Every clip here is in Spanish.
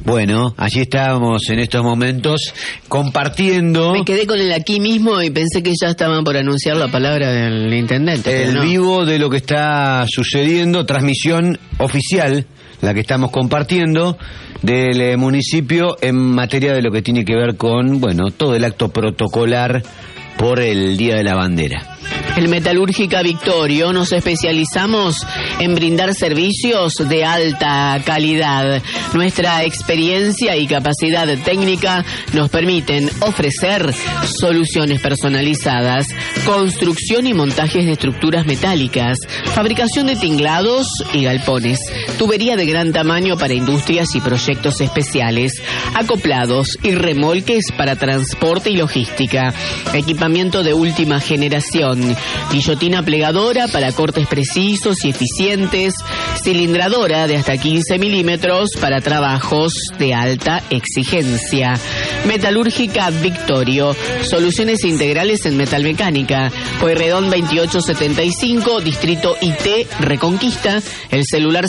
Bueno, allí estábamos en estos momentos compartiendo. Me quedé con el aquí mismo y pensé que ya estaban por anunciar la palabra del intendente. El vivo de lo que está sucediendo, transmisión oficial, la que estamos compartiendo del municipio en materia de lo que tiene que ver con, bueno, todo el acto protocolar por el Día de la Bandera. En Metalúrgica Victorio nos especializamos en brindar servicios de alta calidad. Nuestra experiencia y capacidad técnica nos permiten ofrecer soluciones personalizadas, construcción y montajes de estructuras metálicas, fabricación de tinglados y galpones, tubería de gran tamaño para industrias y proyectos especiales, acoplados y remolques para transporte y logística, equipamiento de última generación, guillotina plegadora para cortes precisos y eficientes, cilindradora de hasta 15 milímetros para trabajos de alta exigencia. Metalúrgica Victorio, soluciones integrales en metalmecánica, Pueyrredón 2875, Distrito IT Reconquista, el celular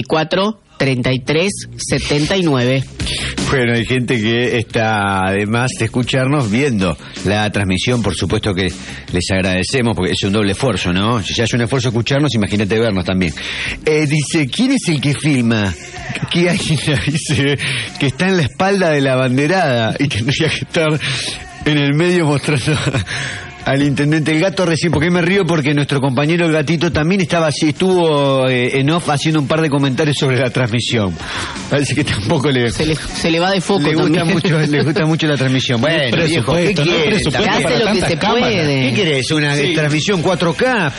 54-33-79. Bueno, hay gente que está, además de escucharnos, viendo la transmisión. Por supuesto que les agradecemos, porque es un doble esfuerzo, ¿no? Si ya es un esfuerzo escucharnos, imagínate vernos también. Dice, ¿quién es el que filma? Que alguien dice que está en la espalda de la abanderada y tendría que estar en el medio mostrando al intendente. El gato recién, porque me río porque nuestro compañero el gatito también estaba así, estuvo en off haciendo un par de comentarios sobre la transmisión. Parece que tampoco se le va de foco también. Le gusta mucho la transmisión. Bueno, viejo, ¿qué quieres? Se hace lo que se puede. ¿Qué querés? ¿Una transmisión 4K?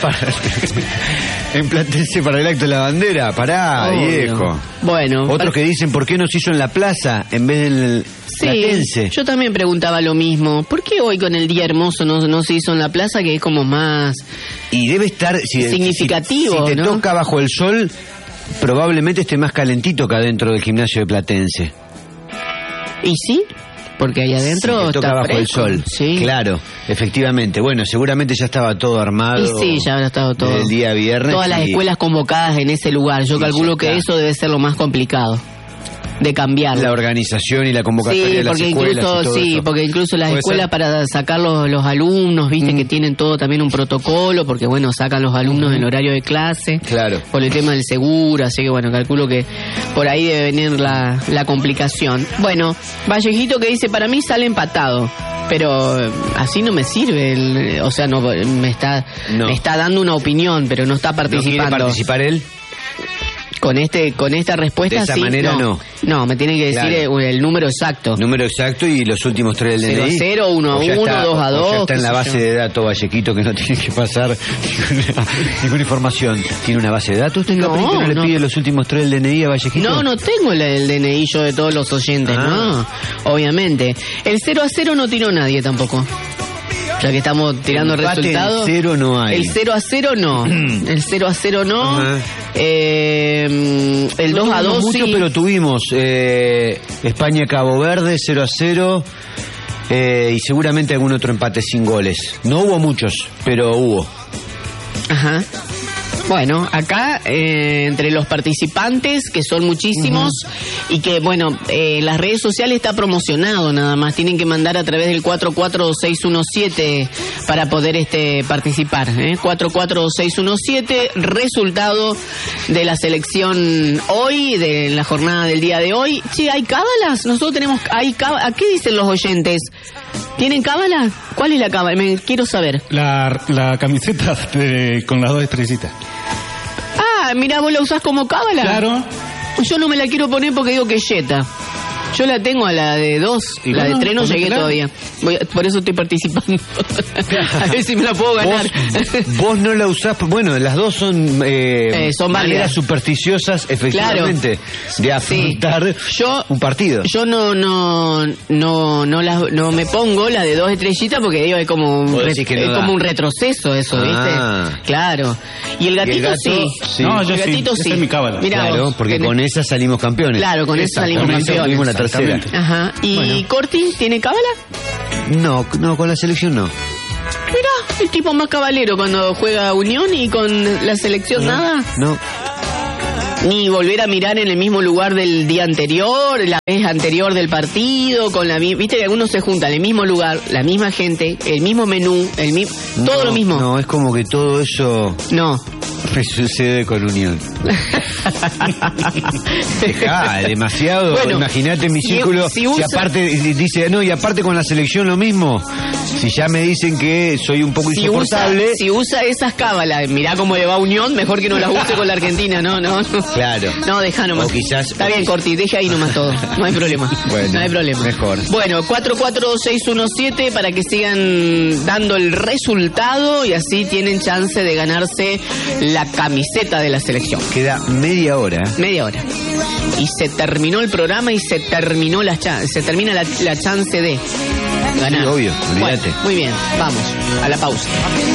En Platense para el acto de la bandera. Pará, viejo. Bueno. Otros que dicen, ¿por qué no se hizo en la plaza en vez del Platense? Yo también preguntaba lo mismo. ¿Por qué hoy con el día hermoso no se hizo en la plaza, que es como más y debe estar significativo? Si te toca bajo el sol, probablemente esté más calentito que adentro del gimnasio de Platense. ¿Y sí? Porque ahí adentro si te toca está bajo fresco. el sol. Sí. Claro, efectivamente. Bueno, seguramente ya estaba todo armado. Y sí, ya habrá estado todo. El día viernes. Todas las escuelas convocadas en ese lugar. Yo calculo que eso debe ser lo más complicado de cambiar. La organización y la convocatoria de las escuelas. Porque incluso las escuelas para sacar los alumnos, viste que tienen todo también un protocolo, porque bueno, sacan los alumnos en horario de clase. Claro. Por el tema del seguro, así que bueno, calculo que por ahí debe venir la complicación. Bueno, Vallejito que dice, para mí sale empatado. Pero así no me sirve, o sea, no me está dando una opinión, pero no está participando. ¿No quiere participar él? Con esta respuesta, de esa manera no. No, me tiene que decir el número exacto. Número exacto y los últimos tres del DNI. 0-0, 1-1, 2-2. Ya está en la base de datos, Vallequito, que no tiene que pasar ninguna información. ¿Tiene una base de datos? ¿Usted no le pide los últimos tres del DNI a Vallequito? No tengo el DNI yo de todos los oyentes, no. Obviamente. El 0-0 no tiró nadie tampoco. Ya que estamos tirando resultados. El 0 no hay. El 0-0 no. El 0-0 no. El 2-2 mucho, sí. Pero tuvimos España-Cabo Verde 0-0 y seguramente algún otro empate sin goles. No hubo muchos, pero hubo. Ajá. Bueno, acá entre los participantes, que son muchísimos, y que, bueno, las redes sociales está promocionado nada más. Tienen que mandar a través del 44617 para poder participar. 44617, resultado de la selección hoy, de la jornada del día de hoy. Che, ¿hay cábalas? Nosotros tenemos... ¿A qué dicen los oyentes? ¿Tienen cábala? ¿Cuál es la cábala? Quiero saber. La camiseta con las 2 estrellitas. Ah, mira, vos la usás como cábala. Claro. Yo no me la quiero poner porque digo que es yeta. Yo la tengo a la de 2, la de 3 no llegué todavía. Por eso estoy participando. A ver si me la puedo ganar. Vos no la usás, bueno, las dos son maneras supersticiosas, efectivamente, de afrontar un partido. Yo no me pongo la de 2 estrellitas porque digo, es como un retroceso eso, ¿viste? Claro. Y el gatito, sí. No, yo el gatito sí. Esa es mi cábala. Mirá, claro, porque con esa salimos campeones. Claro, con esa salimos campeones. Tercera. Ajá. ¿Y Corti tiene cábala? No, con la selección no. Mira, el tipo más cabalero cuando juega Unión y con la selección nada. No. Ni volver a mirar en el mismo lugar del día anterior, la vez anterior del partido, con la viste que algunos se juntan en el mismo lugar, la misma gente, el mismo menú, todo lo mismo. No, es como que todo eso No. me sucede con Unión. Demasiado. Bueno, imagínate mi círculo. Si aparte dice, no, y aparte con la selección lo mismo. Si ya me dicen que soy un poco insoportable. Si usa esas cábalas, mirá cómo le va a Unión, mejor que no las use con la Argentina, no. Claro. No, deja nomás. O quizás, está bien, Corti, deja ahí nomás todo. No hay problema. Bueno, no hay problema. Mejor. Bueno, 44617 para que sigan dando el resultado y así tienen chance de ganarse la camiseta de la selección. Queda media hora. Media hora. Y se terminó el programa y se terminó se termina la chance de ganar. Sí, obvio, olvídate. Bueno, muy bien, vamos a la pausa.